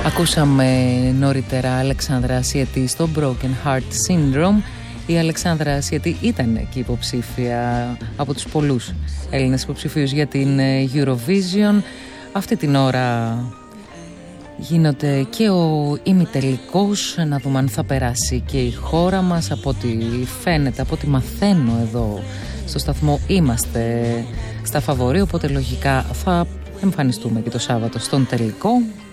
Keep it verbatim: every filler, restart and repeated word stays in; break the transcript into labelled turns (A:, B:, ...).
A: Ακούσαμε νωρίτερα Αλεξάνδρα Ασιετή στο Broken Heart Syndrome. Η Αλεξάνδρα Ασιετή ήταν και υποψήφια από τους πολλούς Έλληνες υποψηφίους για την Eurovision. Αυτή την ώρα γίνεται και ο ημιτελικός, να δούμε αν θα περάσει και η χώρα μας. Από ό,τι φαίνεται, από ό,τι μαθαίνω εδώ στο σταθμό, είμαστε στα φαβορί, οπότε λογικά θα εμφανιστούμε και το Σάββατο στον τελικό.